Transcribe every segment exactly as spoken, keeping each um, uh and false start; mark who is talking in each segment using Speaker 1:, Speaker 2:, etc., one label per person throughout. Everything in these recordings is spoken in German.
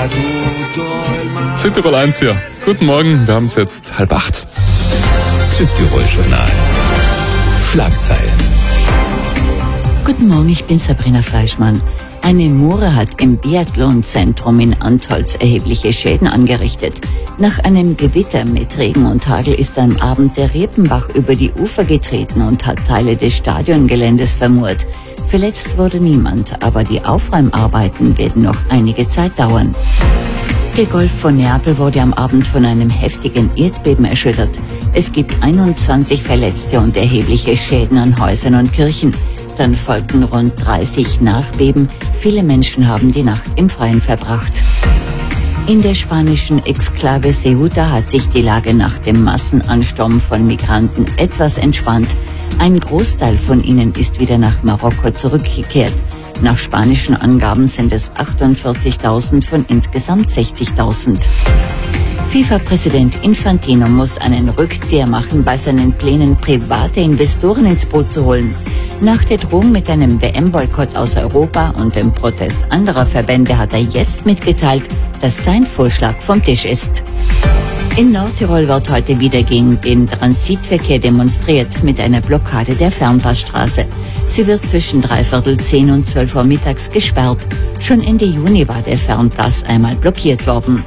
Speaker 1: Südtirol eins hier. Guten Morgen, wir haben es jetzt halb acht.
Speaker 2: Südtirol Journal. Schlagzeilen.
Speaker 3: Guten Morgen, ich bin Sabrina Fleischmann. Eine Moore hat im Biathlonzentrum in Antholz erhebliche Schäden angerichtet. Nach einem Gewitter mit Regen und Hagel ist am Abend der Riepenbach über die Ufer getreten und hat Teile des Stadiongeländes vermurt. Verletzt wurde niemand, aber die Aufräumarbeiten werden noch einige Zeit dauern. Der Golf von Neapel wurde am Abend von einem heftigen Erdbeben erschüttert. Es gibt einundzwanzig Verletzte und erhebliche Schäden an Häusern und Kirchen. Dann folgten rund dreißig Nachbeben. Viele Menschen haben die Nacht im Freien verbracht. In der spanischen Exklave Ceuta hat sich die Lage nach dem Massenansturm von Migranten etwas entspannt. Ein Großteil von ihnen ist wieder nach Marokko zurückgekehrt. Nach spanischen Angaben sind es achtundvierzigtausend von insgesamt sechzigtausend. FIFA-Präsident Infantino muss einen Rückzieher machen bei seinen Plänen, private Investoren ins Boot zu holen. Nach der Drohung mit einem W M-Boykott aus Europa und dem Protest anderer Verbände hat er jetzt mitgeteilt, dass sein Vorschlag vom Tisch ist. In Nordtirol wird heute wieder gegen den Transitverkehr demonstriert mit einer Blockade der Fernpassstraße. Sie wird zwischen dreiviertel zehn und zwölf Uhr mittags gesperrt. Schon Ende Juni war der Fernpass einmal blockiert worden.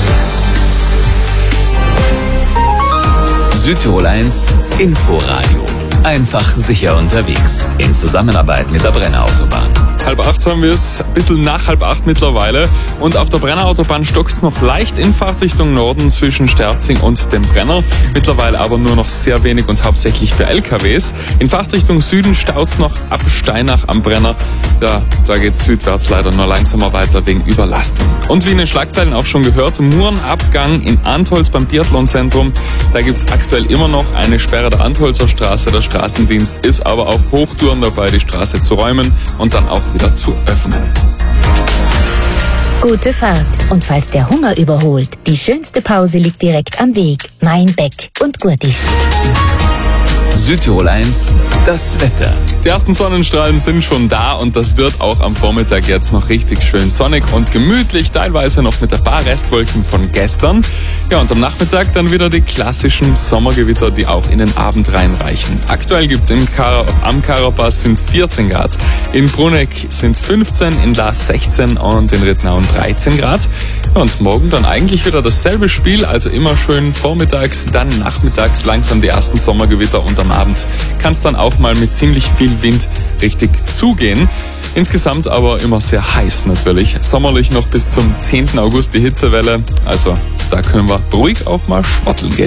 Speaker 2: Südtirol eins Inforadio. Einfach sicher unterwegs. In Zusammenarbeit mit der Brenner Autobahn.
Speaker 1: Halb acht haben wir es, ein bisschen nach halb acht mittlerweile. Und auf der Brenner Autobahn stockt es noch leicht in Fahrtrichtung Norden zwischen Sterzing und dem Brenner. Mittlerweile aber nur noch sehr wenig und hauptsächlich für L K Ws. In Fahrtrichtung Süden staut es noch ab Steinach am Brenner. Ja, da geht es südwärts leider nur langsamer weiter wegen Überlastung. Und wie in den Schlagzeilen auch schon gehört, Murenabgang in Antholz beim Biathlonzentrum. Da gibt es aktuell immer noch eine Sperre der Antholzer Straße. Der Straßendienst ist aber auf Hochtouren dabei, die Straße zu räumen und dann auch wieder zu öffnen.
Speaker 4: Gute Fahrt. Und falls der Hunger überholt, die schönste Pause liegt direkt am Weg. Mein Beck und Gurtisch.
Speaker 2: Südtirol eins, das Wetter.
Speaker 1: Die ersten Sonnenstrahlen sind schon da und das wird auch am Vormittag jetzt noch richtig schön sonnig und gemütlich, teilweise noch mit ein paar Restwolken von gestern. Ja, und am Nachmittag dann wieder die klassischen Sommergewitter, die auch in den Abend reinreichen. Aktuell gibt's im Kar- am Karapass sind's vierzehn Grad, in Bruneck sind's fünfzehn, in Laas sechzehn und in Rittnauen dreizehn Grad. Ja, und morgen dann eigentlich wieder dasselbe Spiel, also immer schön vormittags, dann nachmittags langsam die ersten Sommergewitter und am Abend kann es dann auch mal mit ziemlich viel Wind richtig zugehen. Insgesamt aber immer sehr heiß natürlich. Sommerlich noch bis zum zehnten August die Hitzewelle. Also da können wir ruhig auch mal schwatteln gehen.